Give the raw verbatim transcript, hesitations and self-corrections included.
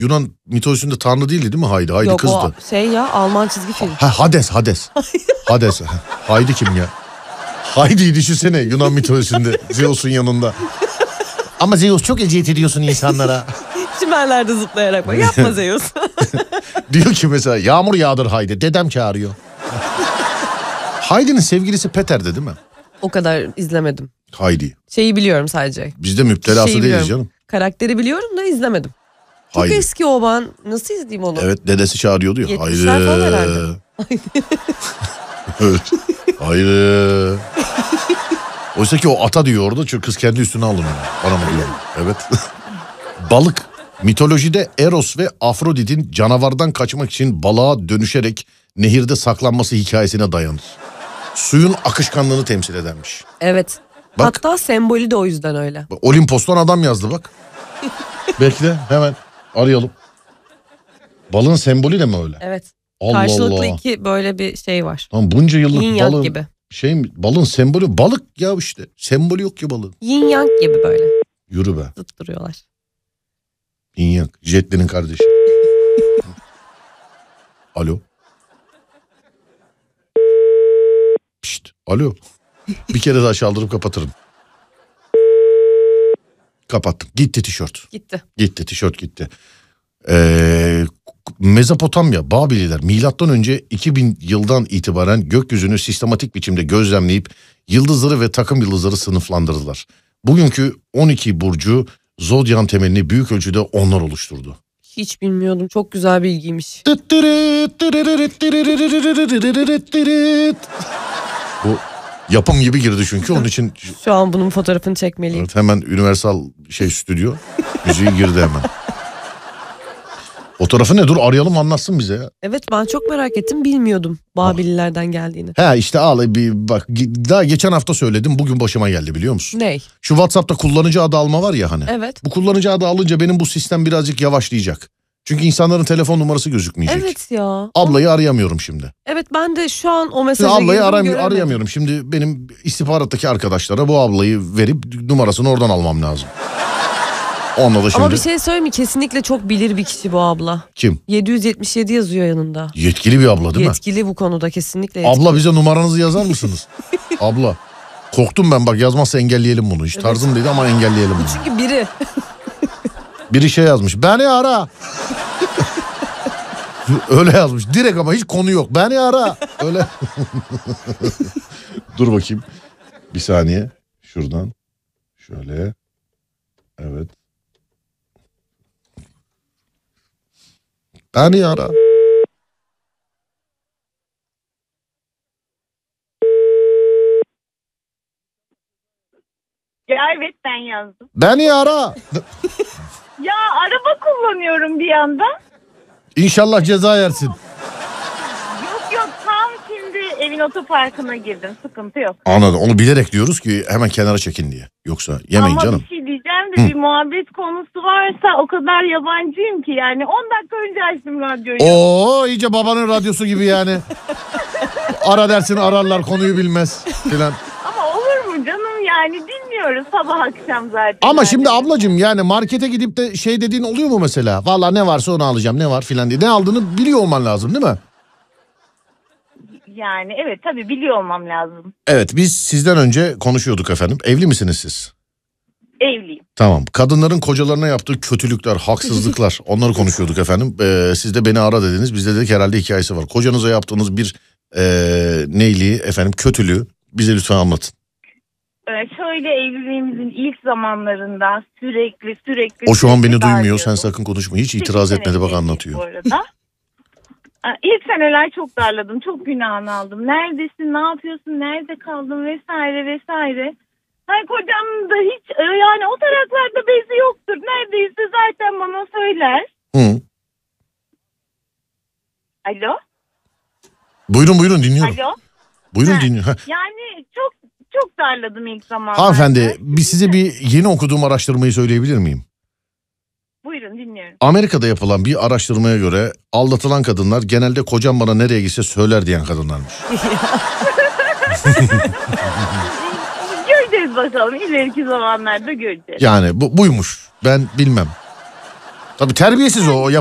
Yunan mitolojisinde tanrı değildi değil mi Haydi? Haydi Yok, kızdı. o şey ya, Alman çizgi film. Ha, Hades, Hades. Hades. Haydi kim ya? Haydi düşünsene Yunan mitolojisinde Zeus'un yanında. Ama Zeus çok eziyet ediyorsun insanlara. Çimenlerde zıplayarak bak. Yapma Zeus. Diyor ki mesela yağmur yağdır Haydi. Dedem çağırıyor. Haydi'nin sevgilisi Peter'di değil mi? O kadar izlemedim. Haydi. Şeyi biliyorum sadece. Biz de müptelası Şeyi değiliz biliyorum. canım. Karakteri biliyorum da izlemedim. Çok Haydi. eski o, ben nasıl izleyeyim onu? Evet, dedesi çağırıyordu ya. yetmişler falan herhalde. Evet. Haydi. Oysa ki o ata diyor orada, çünkü kız kendi üstüne alınıyor. Bana mı diyor? Evet. Balık. Mitolojide Eros ve Afrodit'in canavardan kaçmak için balığa dönüşerek nehirde saklanması hikayesine dayanır. Suyun akışkanlığını temsil edermiş. Evet. Bak. Hatta sembolü de o yüzden öyle. Olimpos'tan adam yazdı bak. Bekle, hemen arayalım. Balığın sembolü de mi öyle? Evet. Allah Karşılıklı Allah. iki böyle bir şey var. Tamam, bunca yıllık Yin yang balığın gibi. şey mi? Balığın sembolü balık ya işte. Sembolü yok ki balığın. Yin yang gibi böyle. Yürü be. Zıt duruyorlar. Yin yang. Jetli'nin kardeşi. Alo. Pişt. Alo. Bir kere daha çaldırıp kapatırım. Kapattım. Gitti tişört. Gitti. Gitti tişört gitti. Ee, Mezopotamya, Babililer milattan önce iki bin yıldan itibaren gökyüzünü sistematik biçimde gözlemleyip yıldızları ve takım yıldızları sınıflandırdılar. Bugünkü on iki burcu zodyan temelini büyük ölçüde onlar oluşturdu. Hiç bilmiyordum. Çok güzel bilgiymiş. Bu yapım gibi girdi çünkü onun için. Şu an bunun fotoğrafını çekmeliyim. Evet, hemen Universal şey stüdyo müziği girdi hemen. Fotoğrafı ne? Dur arayalım, anlatsın bize ya. Evet, ben çok merak ettim, bilmiyordum Babililerden geldiğini. He işte al bir bak, daha geçen hafta söyledim, bugün başıma geldi biliyor musun? Ney? Şu WhatsApp'ta kullanıcı adı alma var ya hani. Evet. Bu kullanıcı adı alınca benim bu sistem birazcık yavaşlayacak. Çünkü insanların telefon numarası gözükmeyecek. Evet ya. Ablayı arayamıyorum şimdi. Evet, ben de şu an o mesajı Şimdi ablayı girdim, aram- göremedim. arayamıyorum. Şimdi benim istihbarattaki arkadaşlara bu ablayı verip numarasını oradan almam lazım. Onunla da şimdi... Ama bir şey söyleyeyim mi? Kesinlikle çok bilir bir kişi bu abla. Kim? yedi yüz yetmiş yedi yazıyor yanında. Yetkili bir abla değil mi? Yetkili bu konuda, kesinlikle yetkili. Abla bize numaranızı yazar mısınız? Abla. Korktum ben, bak yazmazsa engelleyelim bunu. Hiç Evet. tarzım değil ama engelleyelim bunu. Çünkü biri. Biri şey yazmış. Beni ara. Öyle yazmış. Direkt ama hiç konu yok. Beni ara. Öyle. Dur bakayım. Bir saniye. Şuradan. Şöyle. Evet. Beni ara. Ya evet, ben yazdım. Beni ara. Ya araba kullanıyorum bir yandan. İnşallah ceza yersin. Yok yok, tam şimdi evin otoparkına girdim, sıkıntı yok. Anladım. Onu bilerek diyoruz ki hemen kenara çekin diye. Yoksa yemeyin Ama canım. bir şey diyeceğim de, Hı. bir muhabbet konusu varsa o kadar yabancıyım ki yani. on dakika önce açtım radyoyu. Oo, iyice babanın radyosu gibi yani. Ara dersin, ararlar, konuyu bilmez filan. Ama olur mu canım, yani dinliyoruz sabah akşam zaten. Ama Yani. şimdi ablacığım, yani markete gidip de şey dediğin oluyor mu mesela? Vallahi ne varsa onu alacağım, ne var filan diye. Ne aldığını biliyor olman lazım değil mi? Yani evet, tabii biliyor olmam lazım. Evet, biz sizden önce konuşuyorduk efendim. Evli misiniz siz? Evliyim. Tamam. Kadınların kocalarına yaptığı kötülükler, haksızlıklar, onları konuşuyorduk efendim. Ee, siz de beni ara dediniz. Biz de dedik herhalde hikayesi var. Kocanıza yaptığınız bir ee, neyliği efendim, kötülüğü bize lütfen anlatın. Ee, şöyle, evliliğimizin ilk zamanlarında sürekli sürekli... O şu an beni sürekli duymuyor. Sen darlıyordum. sakın konuşma. Hiç itiraz Sekiz etmedi, bak sene anlatıyor. Bu arada. Ee, İlk seneler çok darladım. Çok günahını aldım. Neredesin, ne yapıyorsun, nerede kaldın vesaire vesaire. Hani kocam da hiç e, yani o taraflarda bezi yoktur. Neredeyse zaten bana söyler. Hı. Alo? Buyurun buyurun dinliyorum. Alo? Buyurun Ha. dinliyorum. Ha. Yani çok çok darladım ilk zamanlarda. Hanımefendi, bir size bir yeni okuduğum araştırmayı söyleyebilir miyim? Buyurun, dinliyorum. Amerika'da yapılan bir araştırmaya göre aldatılan kadınlar genelde kocam bana nereye gitse söyler diyen kadınlarmış. Göreceğiz bakalım. İleriki zamanlarda göreceğiz. Yani bu buymuş. Ben bilmem. Tabii terbiyesiz o. o